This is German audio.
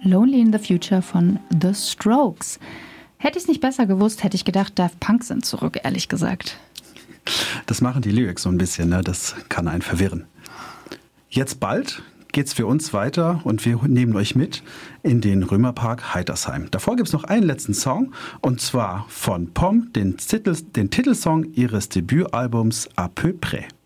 Lonely in the Future von The Strokes. Hätte ich es nicht besser gewusst, hätte ich gedacht, Daft Punk sind zurück, ehrlich gesagt. Das machen die Lyrics so ein bisschen, ne? Das kann einen verwirren. Jetzt bald geht's für uns weiter und wir nehmen euch mit in den Römerpark Heitersheim. Davor gibt's noch einen letzten Song und zwar von Pomm, den Titelsong ihres Debütalbums À peu près.